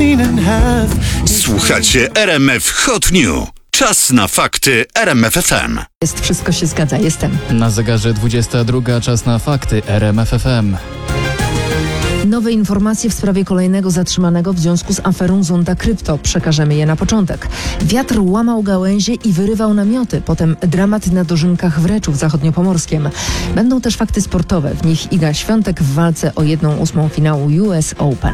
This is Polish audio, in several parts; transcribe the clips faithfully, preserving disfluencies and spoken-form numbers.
Słuchacie R M F Hot News. Czas na fakty R M F F M. Jest, wszystko się zgadza, jestem. Na zegarze dwudziesta druga, czas na fakty R M F F M. Nowe informacje w sprawie kolejnego zatrzymanego w związku z aferą Zonda Krypto. Przekażemy je na początek. Wiatr łamał gałęzie i wyrywał namioty. Potem dramat na dożynkach w Reczu w Zachodniopomorskiem. Będą też fakty sportowe. W nich Iga Świątek w walce o jedną ósmą finału U S Open.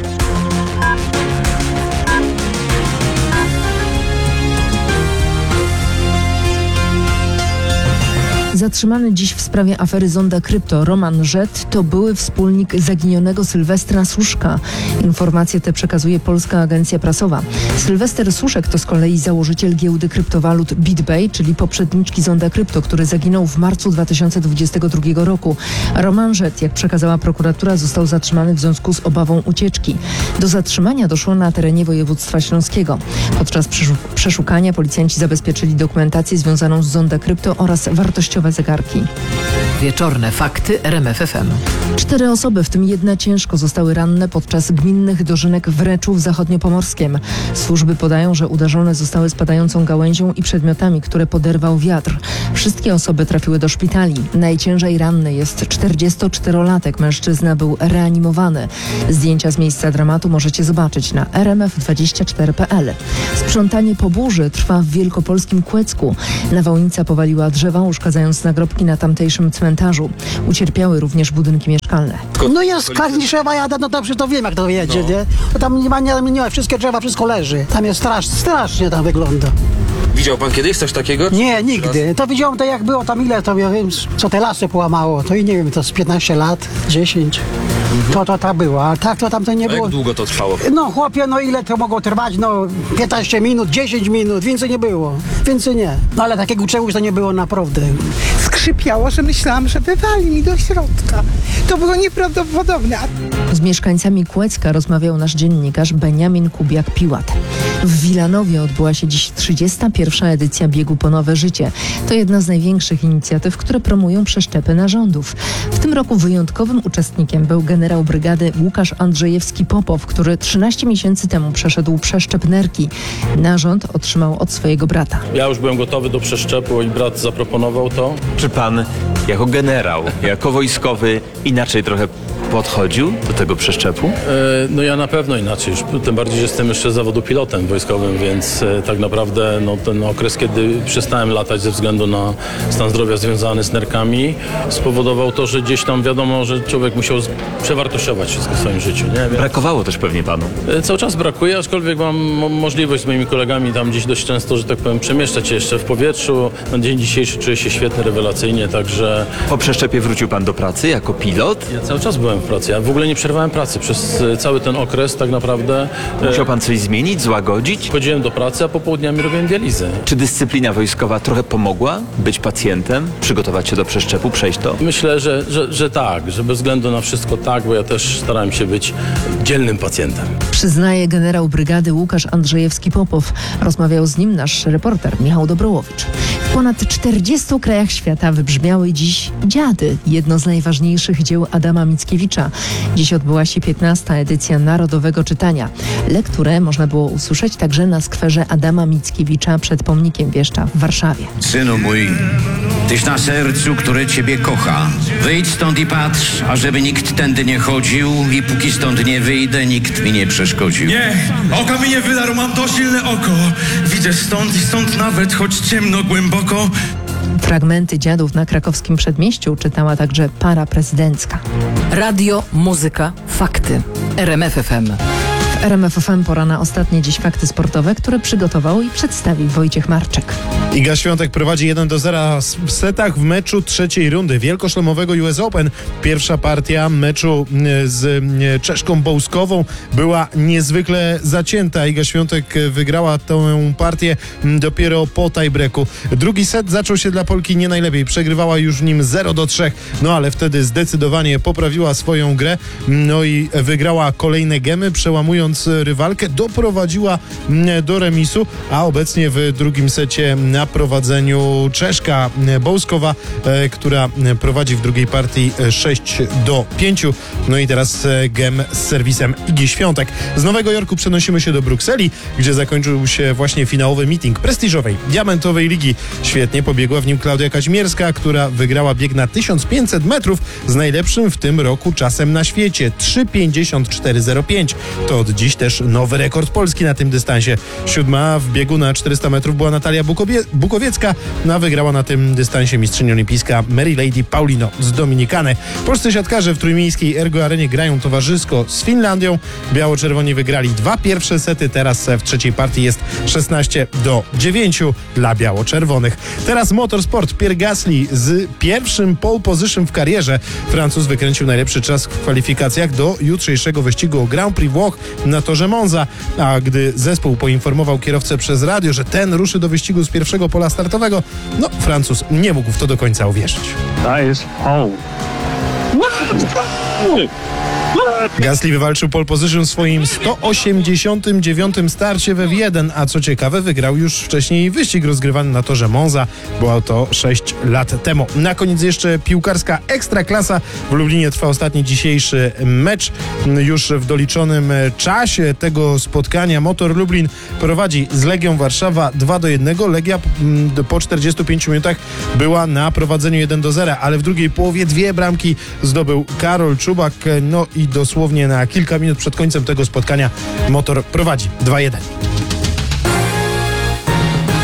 Zatrzymany dziś w sprawie afery Zonda Krypto Roman Żet to były wspólnik zaginionego Sylwestra Suszka. Informacje te przekazuje Polska Agencja Prasowa. Sylwester Suszek to z kolei założyciel giełdy kryptowalut BitBay, czyli poprzedniczki Zonda Krypto, który zaginął w marcu dwa tysiące dwudziestego drugiego roku. Roman Żet, jak przekazała prokuratura, został zatrzymany w związku z obawą ucieczki. Do zatrzymania doszło na terenie województwa śląskiego. Podczas przeszukania policjanci zabezpieczyli dokumentację związaną z Zonda Krypto oraz wartościowe zegarki. Wieczorne fakty R M F F M. Cztery osoby, w tym jedna ciężko, zostały ranne podczas gminnych dożynek w Reczu w Zachodniopomorskiem. Służby podają, że uderzone zostały spadającą gałęzią i przedmiotami, które poderwał wiatr. Wszystkie osoby trafiły do szpitali. Najciężej ranny jest czterdziestoczterolatek. Mężczyzna był reanimowany. Zdjęcia z miejsca dramatu możecie zobaczyć na r m f dwadzieścia cztery kropka p l. Sprzątanie po burzy trwa w wielkopolskim Kłecku. Nawałnica powaliła drzewa, uszkadzając nagrobki na tamtejszym cmentarzu. Ucierpiały również budynki mieszkalne. No jest Kaliszewa jada, no dobrze to wiem, jak to jedzie, no. Nie? To tam nie ma, nie, nie, wszystkie drzewa, wszystko leży. Tam jest strasz, strasznie tam wygląda. Widział pan kiedyś coś takiego? Nie, nigdy. To widziałem to jak było tam ile, to ja wiem, co te lasy połamało. To i nie wiem, to z piętnaście lat, dziesięć. Mhm. To to ta było, a tak to tam to nie A było. jak długo to trwało? No chłopie, no ile to mogło trwać? No piętnaście minut, dziesięć minut, więcej nie było. Więcej nie. No ale takiego czegoś to nie było naprawdę. Skrzypiało, że myślałam, że wywali mi do środka. To było nieprawdopodobne. Z mieszkańcami Kłecka rozmawiał nasz dziennikarz Beniamin Kubiak-Piłat. W Wilanowie odbyła się dziś trzydziesta pierwsza edycja Biegu po Nowe Życie. To jedna z największych inicjatyw, które promują przeszczepy narządów. W tym roku wyjątkowym uczestnikiem był generał brygady Łukasz Andrzejewski-Popow, który trzynaście miesięcy temu przeszedł przeszczep nerki. Narząd otrzymał od swojego brata. Ja już byłem gotowy do przeszczepu i brat zaproponował to. Czy pan jako generał, jako wojskowy inaczej trochę podchodził do tego przeszczepu? E, no ja na pewno inaczej, już, tym bardziej, że jestem jeszcze z zawodu pilotem wojskowym, więc e, tak naprawdę no, ten okres, kiedy przestałem latać ze względu na stan zdrowia związany z nerkami, spowodował to, że gdzieś tam wiadomo, że człowiek musiał z- przewartościować wszystko w swoim życiu. Nie? Więc, Brakowało też pewnie panu. e, cały czas brakuje, aczkolwiek mam mo- możliwość z moimi kolegami tam gdzieś dość często, że tak powiem, przemieszczać się jeszcze w powietrzu. Na dzień dzisiejszy czuję się świetnie, rewelacyjnie, także... Po przeszczepie wrócił pan do pracy jako pilot? Ja cały czas byłem w pracy. Ja w ogóle nie przerwałem pracy przez e, cały ten okres tak naprawdę. E, Musiał pan coś zmienić, złagodzić? Chodziłem do pracy, a popołudniami robiłem dializę. Czy dyscyplina wojskowa trochę pomogła być pacjentem, przygotować się do przeszczepu, przejść to? Myślę, że, że, że tak, że bez względu na wszystko tak, bo ja też starałem się być dzielnym pacjentem. Przyznaje generał brygady Łukasz Andrzejewski-Popow. Rozmawiał z nim nasz reporter Michał Dobrołowicz. W ponad czterdziestu krajach świata wybrzmiały dziś Dziady, jedno z najważniejszych dzieł Adama Mickiewicza. Dziś odbyła się piętnasta edycja Narodowego Czytania. Lekturę można było usłyszeć także na skwerze Adama Mickiewicza przed pomnikiem Wieszcza w Warszawie. Synu mój, tyś na sercu, które ciebie kocha. Wyjdź stąd i patrz, ażeby nikt tędy nie chodził i póki stąd nie wyjdę, nikt mi nie przeszkodził. Nie, oka mi nie wydarł, mam to silne oko. Widzę stąd i stąd nawet, choć ciemno, głęboko. Fragmenty Dziadów na krakowskim przedmieściu czytała także para prezydencka. Radio, muzyka, fakty. R M F F M. W R M F F M pora na ostatnie dziś fakty sportowe, które przygotował i przedstawi Wojciech Marczyk. Iga Świątek prowadzi jeden do zera w setach w meczu trzeciej rundy wielkoszlemowego U S Open. Pierwsza partia meczu z Czeszką Bołskową była niezwykle zacięta. Iga Świątek wygrała tę partię dopiero po tiebreaku. Drugi set zaczął się dla Polki nie najlepiej. Przegrywała już w nim zero do trzech, no ale wtedy zdecydowanie poprawiła swoją grę, no i wygrała kolejne gemy, przełamując wyprzedzając rywalkę, doprowadziła do remisu, a obecnie w drugim secie na prowadzeniu Czeszka Bouskowa, która prowadzi w drugiej partii sześć do pięciu. No i teraz gem z serwisem Igi Świątek. Z Nowego Jorku przenosimy się do Brukseli, gdzie zakończył się właśnie finałowy meeting prestiżowej Diamentowej Ligi. Świetnie pobiegła w nim Klaudia Kazimierska, która wygrała bieg na tysiąc pięćset metrów z najlepszym w tym roku czasem na świecie trzy pięćdziesiąt cztery zero pięć. To od dziś też nowy rekord Polski na tym dystansie. Siódma w biegu na czterysta metrów była Natalia Bukowie- Bukowiecka, a wygrała na tym dystansie mistrzyni olimpijska Mary Lady Paulino z Dominikany. Polscy siatkarze w trójmiejskiej Ergo Arenie grają towarzysko z Finlandią. Biało-czerwoni wygrali dwa pierwsze sety, teraz w trzeciej partii jest szesnaście do dziewięciu dla biało-czerwonych. Teraz motorsport. Pierre Gasly z pierwszym pole position w karierze. Francuz wykręcił najlepszy czas w kwalifikacjach do jutrzejszego wyścigu o Grand Prix Włoch na torze Monza, a gdy zespół poinformował kierowcę przez radio, że ten ruszy do wyścigu z pierwszego pola startowego, no Francuz nie mógł w to do końca uwierzyć. That is hole. Gasly wywalczył pole position w swoim sto osiemdziesiątym dziewiątym starcie w F jeden, a co ciekawe wygrał już wcześniej wyścig rozgrywany na torze Monza. Było to sześć lat temu. Na koniec jeszcze piłkarska Ekstraklasa. W Lublinie trwa ostatni dzisiejszy mecz. Już w doliczonym czasie tego spotkania Motor Lublin prowadzi z Legią Warszawa dwa do jednego. Legia po czterdziestu pięciu minutach była na prowadzeniu jeden do zera, ale w drugiej połowie dwie bramki zdobył Karol Czubak. No i dosłownie na kilka minut przed końcem tego spotkania Motor prowadzi dwa jeden.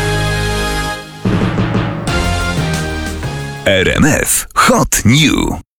R M F Hot New.